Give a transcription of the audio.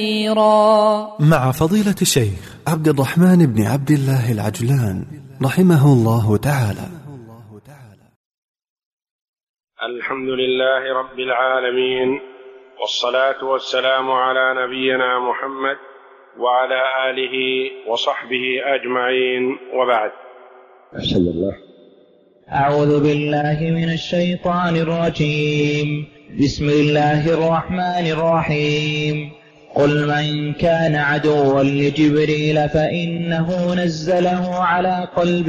مع فضيلة الشيخ عبد الرحمن بن عبد الله العجلان رحمه الله تعالى. الحمد لله رب العالمين، والصلاة والسلام على نبينا محمد وعلى آله وصحبه أجمعين، وبعد. أحسن الله. أعوذ بالله من الشيطان الرجيم. بسم الله الرحمن الرحيم. قل من كان عدوا لجبريل فإنه نزله على قلبك